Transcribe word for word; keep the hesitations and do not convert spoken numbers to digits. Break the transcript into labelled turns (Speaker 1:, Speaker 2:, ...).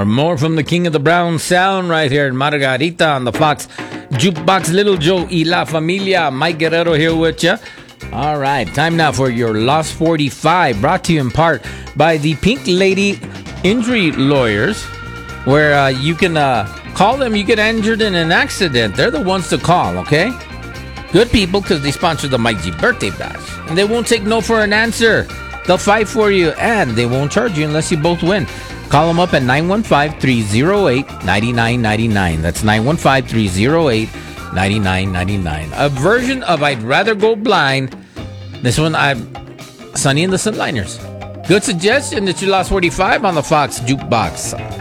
Speaker 1: Or more from the king of the brown sound right here in Margarita on the Fox Jukebox. Little Joe y La Familia. Mike Guerrero here with you. All right, time now for your Lost forty-five, brought to you in part by the Pink Lady Injury Lawyers, where uh, you can uh, call them. You get injured in an accident, they're the ones to call, okay? Good people, because they sponsor the Mike G Birthday Bash. And they won't take no for an answer. They'll fight for you, and they won't charge you unless you both win. Call them up at nine one five, three oh eight, nine nine nine nine. That's nine one five, three oh eight, nine nine nine nine. A version of I'd Rather Go Blind. This one, I'm Sonny and the Sunliners. Good suggestion that you lost forty-five on the Fox Jukebox.